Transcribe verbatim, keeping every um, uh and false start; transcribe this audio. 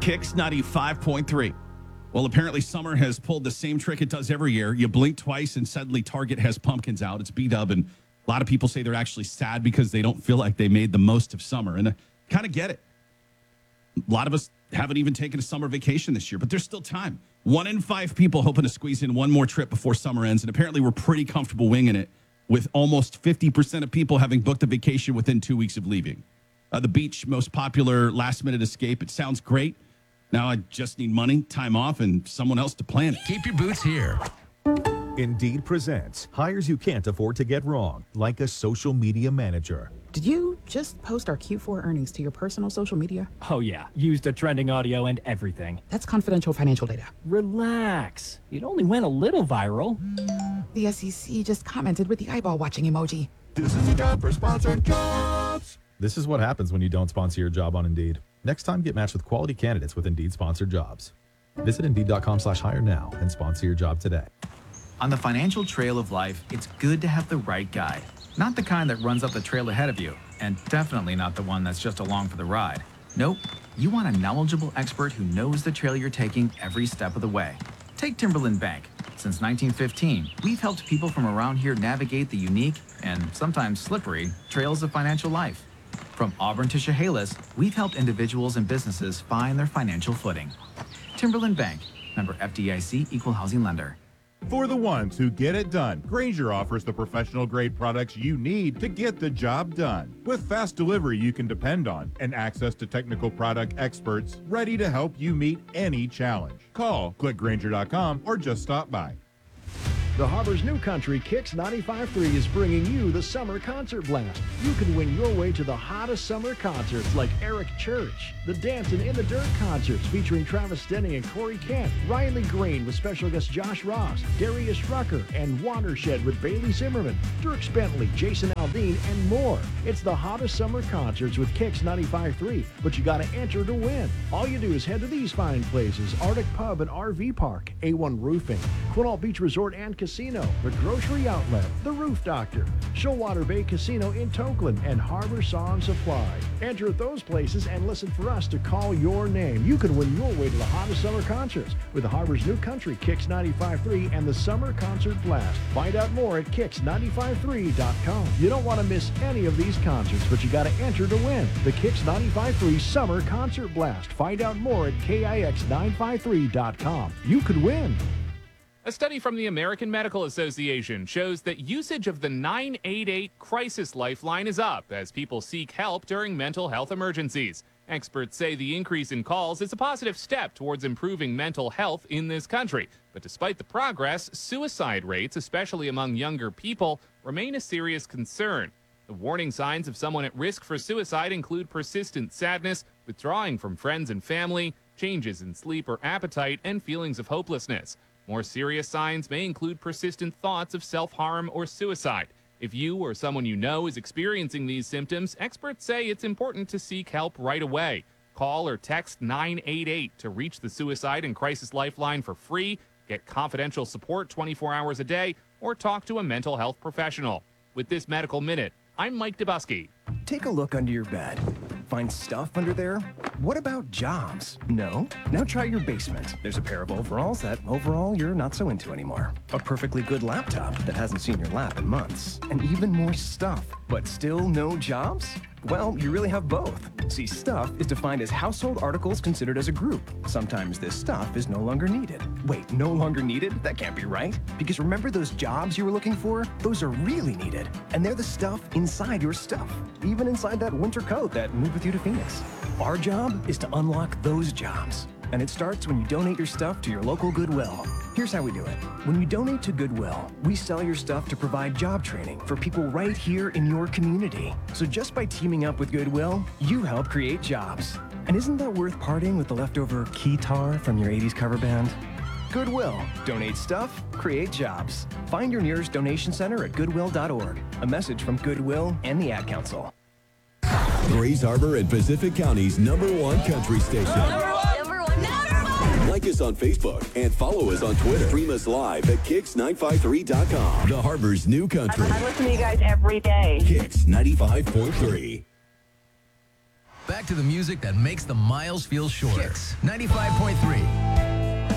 Kicks ninety-five point three. Well, apparently summer has pulled the same trick it does every year. You blink twice and suddenly Target has pumpkins out. It's B-Dub, and a lot of people say they're actually sad because they don't feel like they made the most of summer. And I kind of get it. A lot of us haven't even taken a summer vacation this year, but there's still time. One in five people hoping to squeeze in one more trip before summer ends, and apparently we're pretty comfortable winging it with almost fifty percent of people having booked a vacation within two weeks of leaving. Uh, the beach, most popular last-minute escape. It sounds great. Now I just need money, time off, and someone else to plan it. Keep your boots here. Indeed presents hires you can't afford to get wrong, like a social media manager. Did you just post our Q four earnings to your personal social media? Oh, yeah. Used the trending audio and everything. That's confidential financial data. Relax. It only went a little viral. The S E C just commented with the eyeball watching emoji. This is a job for sponsored jobs. This is what happens when you don't sponsor your job on Indeed. Next time, get matched with quality candidates with Indeed sponsored jobs. Visit Indeed.com slash hire now and sponsor your job today. On the financial trail of life, it's good to have the right guide. Not the kind that runs up the trail ahead of you, and definitely not the one that's just along for the ride. Nope, you want a knowledgeable expert who knows the trail you're taking every step of the way. Take Timberland Bank. Since nineteen fifteen, we've helped people from around here navigate the unique, and sometimes slippery, trails of financial life. From Auburn to Chehalis, we've helped individuals and businesses find their financial footing. Timberland Bank, member F D I C, equal housing lender. For the ones who get it done, Grainger offers the professional-grade products you need to get the job done. With fast delivery you can depend on and access to technical product experts ready to help you meet any challenge. Call, click Grainger dot com, or just stop by. The Harbor's New Country Kicks ninety-five point three is bringing you the Summer Concert Blast. You can win your way to the hottest summer concerts like Eric Church, the Dancing in the Dirt concerts featuring Travis Denning and Corey Kent, Riley Green with special guest Josh Ross, Darius Rucker, and Watershed with Bailey Zimmerman, Dirks Bentley, Jason Aldean, and more. It's the hottest summer concerts with Kicks ninety-five point three, but you gotta enter to win. All you do is head to these fine places: Arctic Pub and R V Park, A one Roofing, Quinault Beach Resort and Casino, the Grocery Outlet, the Roof Doctor, Shoalwater Bay Casino in Tokeland, and Harbor Saw and Supply. Enter at those places and listen for us to call your name. You can win your way to the hottest summer concerts with the Harbor's New Country Kicks ninety-five point three and the Summer Concert Blast. Find out more at kicks ninety-five three dot com. You don't want to miss any of these concerts, but you got to enter to win the Kicks ninety-five point three Summer Concert Blast. Find out more at kix nine five three dot com. You could win. A study from the American Medical Association shows that usage of the nine eight eight Crisis Lifeline is up as people seek help during mental health emergencies. Experts say the increase in calls is a positive step towards improving mental health in this country. But despite the progress, suicide rates, especially among younger people, remain a serious concern. The warning signs of someone at risk for suicide include persistent sadness, withdrawing from friends and family, changes in sleep or appetite, and feelings of hopelessness. More serious signs may include persistent thoughts of self-harm or suicide. If you or someone you know is experiencing these symptoms, experts say it's important to seek help right away. Call or text nine eight eight to reach the Suicide and Crisis Lifeline for free, get confidential support twenty-four hours a day, or talk to a mental health professional. With this Medical Minute, I'm Mike Dubusky. Take a look under your bed. Find stuff under there? What about jobs? No? Now try your basement. There's a pair of overalls that overall you're not so into anymore. A perfectly good laptop that hasn't seen your lap in months. And even more stuff, but still no jobs? Well, you really have both. See, stuff is defined as household articles considered as a group. Sometimes this stuff is no longer needed. Wait, no longer needed? That can't be right. Because remember those jobs you were looking for? Those are really needed. And they're the stuff inside your stuff. Even inside that winter coat that moved with you to Phoenix. Our job is to unlock those jobs. And it starts when you donate your stuff to your local Goodwill. Here's how we do it. When you donate to Goodwill, we sell your stuff to provide job training for people right here in your community. So just by teaming up with Goodwill, you help create jobs. And isn't that worth parting with the leftover keytar from your eighties cover band? Goodwill. Donate stuff, create jobs. Find your nearest donation center at goodwill dot org. A message from Goodwill and the Ad Council. Grays Harbor and Pacific County's number one country station. Number one. Number one. Number one. Like us on Facebook and follow us on Twitter. Stream us live at kicks nine five three dot com. The Harbor's New Country. I listen to you guys every day. Kicks ninety-five point three. back to the music that makes the miles feel shorter. Kicks ninety-five point three.